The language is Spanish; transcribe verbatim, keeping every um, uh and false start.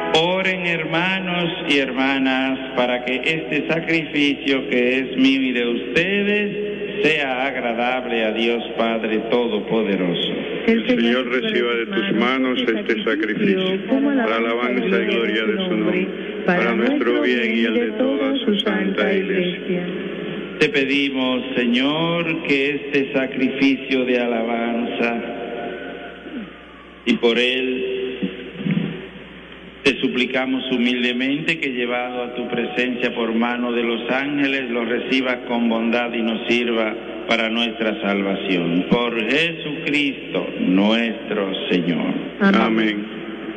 Oren, hermanos y hermanas, para que este sacrificio que es mío y de ustedes sea agradable a Dios Padre Todopoderoso. El Señor reciba de tus manos este sacrificio, para alabanza y gloria de su nombre, para nuestro bien y el de toda su santa Iglesia. Te pedimos, Señor, que este sacrificio de alabanza y por él te suplicamos humildemente que, llevado a tu presencia por mano de los ángeles, lo recibas con bondad y nos sirva para nuestra salvación. Por Jesucristo nuestro Señor. Amén. Amén.